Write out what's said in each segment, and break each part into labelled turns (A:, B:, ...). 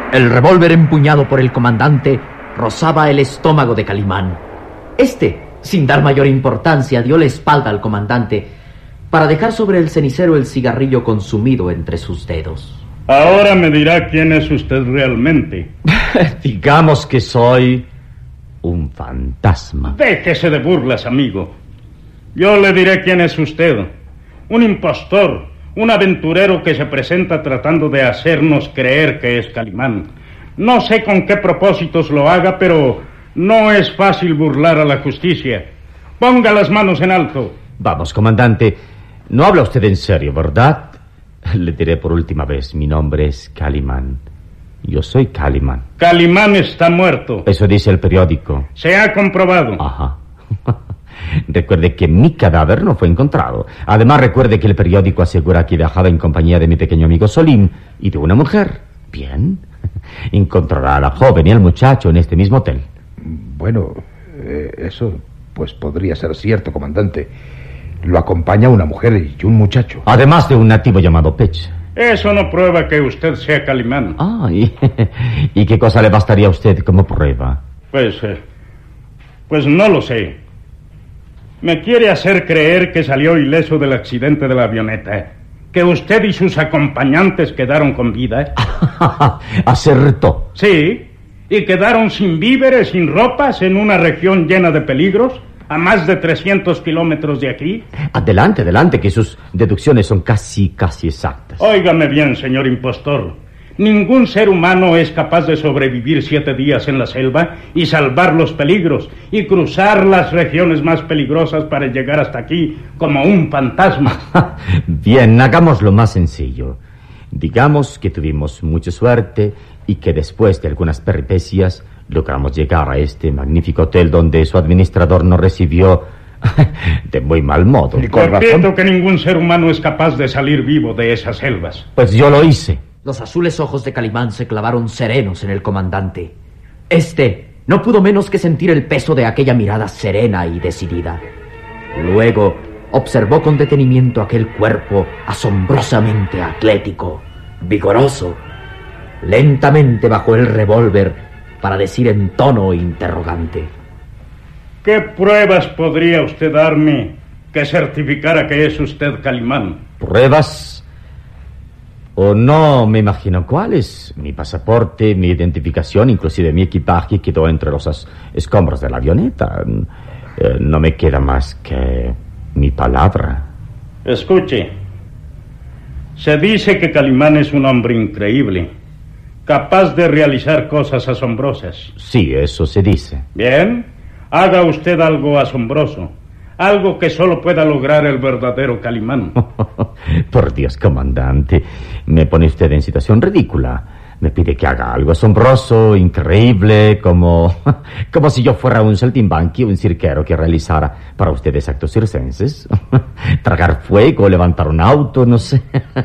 A: El revólver empuñado por el comandante rozaba el estómago de Calimán. Sin dar mayor importancia, dio la espalda al comandante para dejar sobre el cenicero el cigarrillo consumido entre sus dedos.
B: Ahora me dirá quién es usted realmente.
C: Digamos que soy un fantasma.
B: Déjese de burlas, amigo. Yo le diré quién es usted. Un impostor, un aventurero que se presenta tratando de hacernos creer que es Calimán. No sé con qué propósitos lo haga, pero no es fácil burlar a la justicia. Ponga las manos en alto.
C: Vamos, comandante, no habla usted en serio, ¿verdad? Le diré por última vez, mi nombre es Calimán. Yo soy Calimán.
B: Calimán está muerto.
C: Eso dice el periódico.
B: Se ha comprobado.
C: Ajá. Recuerde que mi cadáver no fue encontrado. Además, recuerde que el periódico asegura que viajaba en compañía de mi pequeño amigo Solim y de una mujer. Bien. Encontrará a la joven y al muchacho en este mismo hotel.
D: Bueno, eso pues podría ser cierto, comandante. Lo acompaña una mujer y un muchacho.
C: Además de un nativo llamado Pech.
B: Eso no prueba que usted sea Calimán.
C: ¿Y qué cosa le bastaría a usted como prueba?
B: Pues no lo sé. Me quiere hacer creer que salió ileso del accidente de la avioneta, que usted y sus acompañantes quedaron con vida.
C: ¿Acertó?
B: Sí, y quedaron sin víveres, sin ropas, en una región llena de peligros, a más de 300 kilómetros de aquí.
C: Adelante, que sus deducciones son casi exactas.
B: Óigame bien, señor impostor. Ningún ser humano es capaz de sobrevivir 7 días en la selva y salvar los peligros y cruzar las regiones más peligrosas para llegar hasta aquí como un fantasma.
C: Bien, hagámoslo más sencillo. Digamos que tuvimos mucha suerte y que después de algunas peripecias logramos llegar a este magnífico hotel donde su administrador nos recibió de muy mal modo.
B: Repito que ningún ser humano es capaz de salir vivo de esas selvas.
C: Pues yo lo hice.
A: Los azules ojos de Calimán se clavaron serenos en el comandante. No pudo menos que sentir el peso de aquella mirada serena y decidida. Luego observó con detenimiento aquel cuerpo asombrosamente atlético, vigoroso. Lentamente bajó el revólver para decir en tono interrogante:
B: ¿qué pruebas podría usted darme que certificara que es usted Calimán?
C: ¿Pruebas? O no me imagino cuáles. Mi pasaporte, mi identificación, inclusive mi equipaje quedó entre los escombros de la avioneta. No me queda más que mi palabra.
B: Escuche. Se dice que Calimán es un hombre increíble, capaz de realizar cosas asombrosas.
C: Sí, eso se dice.
B: Bien, haga usted algo asombroso. Algo que solo pueda lograr el verdadero Calimán.
C: Por Dios, comandante, me pone usted en situación ridícula. Me pide que haga algo asombroso, increíble, como si yo fuera un saltimbanqui, un cirquero que realizara para ustedes actos circenses. Tragar fuego, levantar un auto, no sé.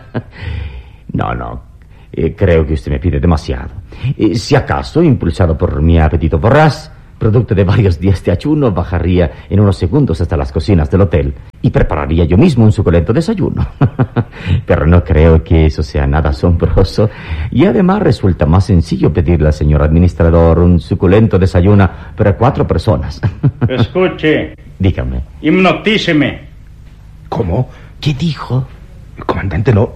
C: No, creo que usted me pide demasiado. Si acaso, impulsado por mi apetito voraz, producto de varios días de ayuno, bajaría en unos segundos hasta las cocinas del hotel y prepararía yo mismo un suculento desayuno. Pero no creo que eso sea nada asombroso. Y además resulta más sencillo pedirle al señor administrador un suculento desayuno para 4 personas.
B: Escuche.
C: Dígame.
B: Hipnotíceme.
D: ¿Cómo?
C: ¿Qué dijo?
D: Comandante, no.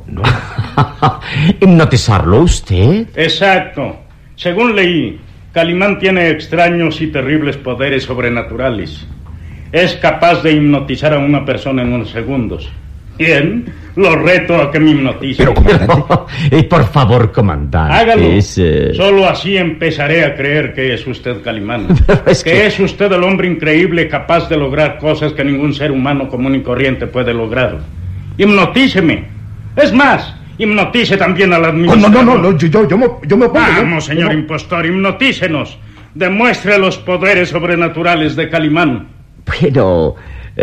C: ¿Hipnotizarlo usted?
B: Exacto. Según leí, Calimán tiene extraños y terribles poderes sobrenaturales. Es capaz de hipnotizar a una persona en unos segundos. Bien, lo reto a que me hipnotice.
D: Pero, comandante...
C: por favor, comandante.
B: Hágalo. Solo así empezaré a creer que es usted Calimán. Es usted el hombre increíble capaz de lograr cosas que ningún ser humano común y corriente puede lograr. Hipnotíceme. Es más, hipnotice también al administrador.
D: No, yo me opongo.
B: Vamos, señor impostor, hipnotícenos. Demuestre los poderes sobrenaturales de Calimán.
C: Pero,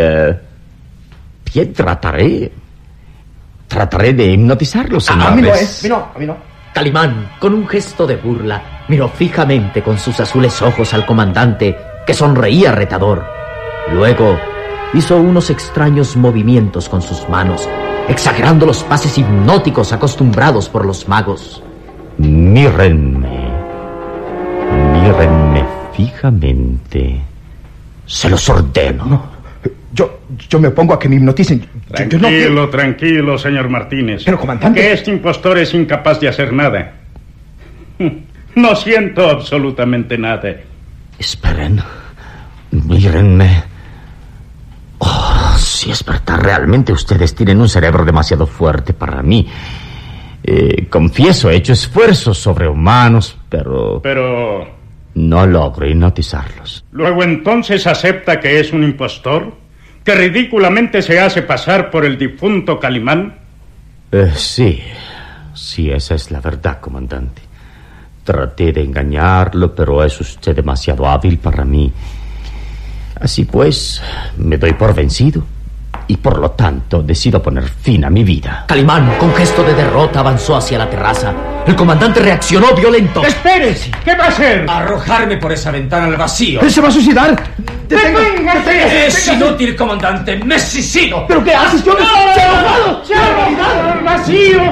C: bien, trataré de hipnotizarlo, señores.
D: A mí no.
A: Calimán, con un gesto de burla, miró fijamente con sus azules ojos al comandante, que sonreía retador. Luego hizo unos extraños movimientos con sus manos, exagerando los pases hipnóticos acostumbrados por los magos.
C: Mírenme. fijamente. Se los ordeno.
D: No, yo me opongo a que me hipnoticen.
B: Tranquilo, tranquilo, señor Martínez.
D: Pero, comandante...
B: Que este impostor es incapaz de hacer nada. No siento absolutamente nada.
C: Esperen. Mírenme. Oh, si es verdad, realmente ustedes tienen un cerebro demasiado fuerte para mí. Confieso, he hecho esfuerzos sobrehumanos, pero... No logro hipnotizarlos.
B: Luego entonces acepta que es un impostor, que ridículamente se hace pasar por el difunto Calimán.
C: Sí, esa es la verdad, comandante. Traté de engañarlo, pero es usted demasiado hábil para mí. Así pues, me doy por vencido y por lo tanto decido poner fin a mi vida.
A: Calimán, con gesto de derrota, avanzó hacia la terraza. El comandante reaccionó violento.
B: ¡Espérese! ¿Qué va a hacer?
E: Arrojarme por esa ventana al vacío.
D: ¡Él se va a suicidar!
B: ¡Deténgase!
E: Es inútil, comandante. ¡Me suicido!
D: ¿Pero qué haces? ¡Yo no!
B: ¡Al vacío!